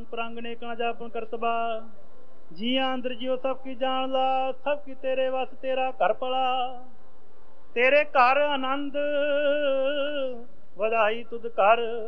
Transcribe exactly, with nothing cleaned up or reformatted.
प्रांगणे कण जापन करतबा जिया अंदर जियो सब की जान ला सब की तेरे वस तेरा घर पला तेरे घर आनंद वधाई तुद कर